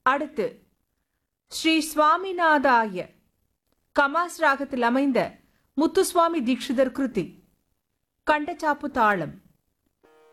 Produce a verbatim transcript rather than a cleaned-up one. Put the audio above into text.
அடுத்து ஸ்ரீ சுவாமிநாதாய கமாஸ் ராகத்தில் அமைந்த முத்துசுவாமி தீட்சிதர் கிருதி கண்டச்சாப்பு தாளம்.